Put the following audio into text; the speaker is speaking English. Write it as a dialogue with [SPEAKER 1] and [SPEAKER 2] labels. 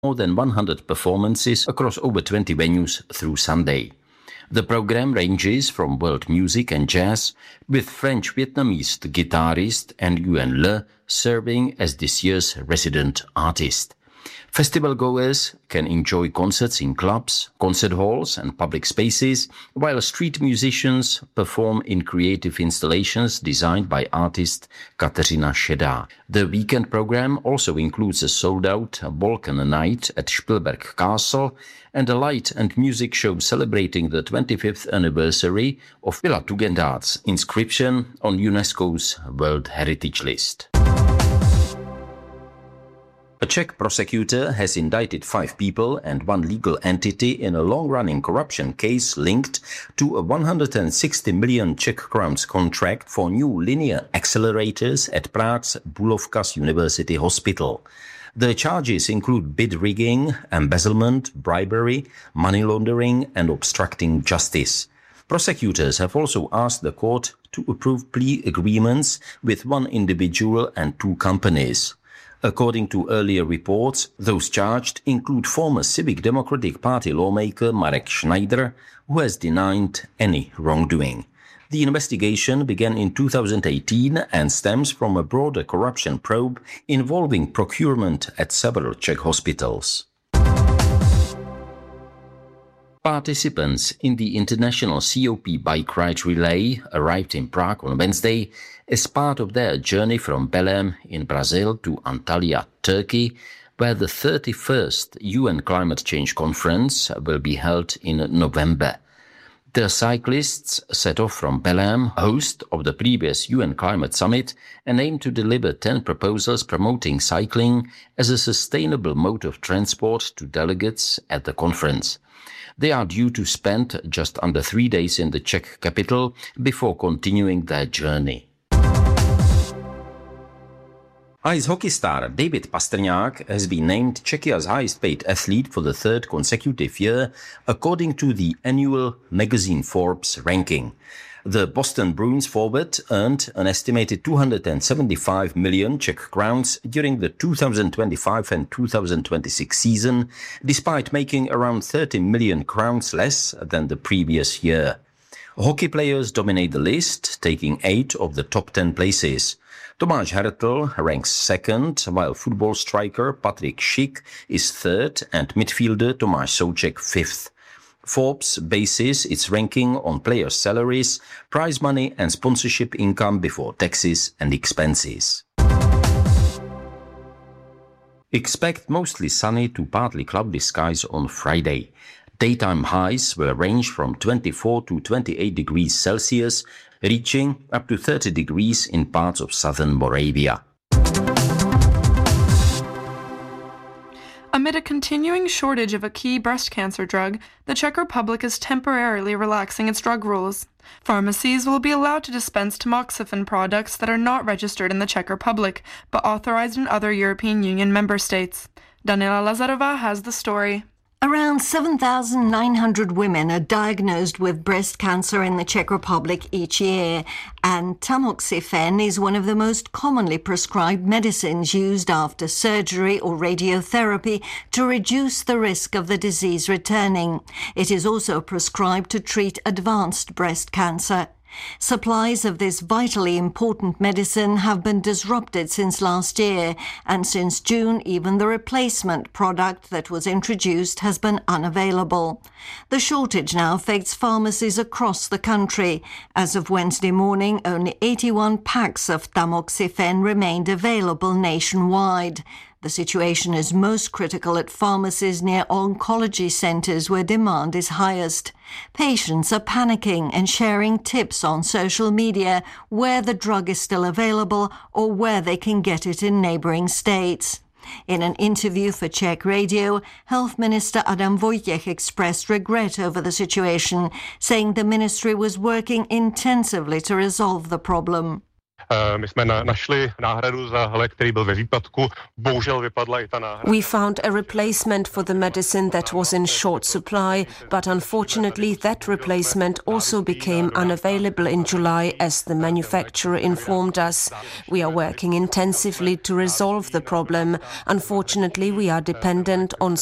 [SPEAKER 1] more than 100 performances across over 20 venues through Sunday. The program ranges from world music and jazz, with French-Vietnamese guitarist Nguyen Le serving as this year's resident artist. Festival goers can enjoy concerts in clubs, concert halls and public spaces, while street musicians perform in creative installations designed by artist Kateřina Šedá. The weekend program also includes a sold-out Balkan night at Spielberg Castle and a light and music show celebrating the 25th anniversary of Villa Tugendhat's inscription on UNESCO's World Heritage List. A Czech prosecutor has indicted 5 people and 1 legal entity in a long-running corruption case linked to a 160 million Czech crowns contract for new linear accelerators at Prague's Bulovka University Hospital. The charges include bid rigging, embezzlement, bribery, money laundering and obstructing justice. Prosecutors have also asked the court to approve plea agreements with 1 individual and 2 companies. According to earlier reports, those charged include former Civic Democratic Party lawmaker Marek Schneider, who has denied any wrongdoing. The investigation began in 2018 and stems from a broader corruption probe involving procurement at several Czech hospitals. Participants in the International COP Bike Ride Relay arrived in Prague on Wednesday as part of their journey from Belém in Brazil to Antalya, Turkey, where the 31st UN Climate Change Conference will be held in November. The cyclists set off from Belém, host of the previous UN Climate Summit, and aim to deliver 10 proposals promoting cycling as a sustainable mode of transport to delegates at the conference. They are due to spend just under 3 days in the Czech capital before continuing their journey. Ice hockey star David Pastrňák has been named Czechia's highest-paid athlete for the 3rd consecutive year, according to the annual magazine Forbes ranking. The Boston Bruins forward earned an estimated 275 million Czech crowns during the 2025 and 2026 season, despite making around 30 million crowns less than the previous year. Hockey players dominate the list, taking 8 of the top 10 places. Tomáš Hertl ranks 2nd, while football striker Patrik Schick is 3rd and midfielder Tomáš Souček 5th. Forbes bases its ranking on players' salaries, prize money and sponsorship income before taxes and expenses. Expect mostly sunny to partly cloudy skies on Friday. Daytime highs will range from 24 to 28 degrees Celsius, reaching up to 30 degrees in parts of southern Moravia.
[SPEAKER 2] Amid a continuing shortage of a key breast cancer drug, the Czech Republic is temporarily relaxing its drug rules. Pharmacies will be allowed to dispense tamoxifen products that are not registered in the Czech Republic, but authorized in other European Union member states. Daniela Lazarova has the story.
[SPEAKER 3] Around 7,900 women are diagnosed with breast cancer in the Czech Republic each year, and tamoxifen is one of the most commonly prescribed medicines used after surgery or radiotherapy to reduce the risk of the disease returning. It is also prescribed to treat advanced breast cancer. Supplies of this vitally important medicine have been disrupted since last year, and since June even the replacement product that was introduced has been unavailable. The shortage now affects pharmacies across the country. As of Wednesday morning, only 81 packs of tamoxifen remained available nationwide. The situation is most critical at pharmacies near oncology centres where demand is highest. Patients are panicking and sharing tips on social media where the drug is still available or where they can get it in neighbouring states. In an interview for Czech radio, Health Minister Adam Vojtěch expressed regret over the situation, saying the ministry was working intensively to resolve the problem.
[SPEAKER 4] We found a replacement for the medicine that was in short supply, but unfortunately that replacement also became unavailable in July, as the manufacturer informed us. We are working intensively to resolve the problem. Unfortunately, we are dependent on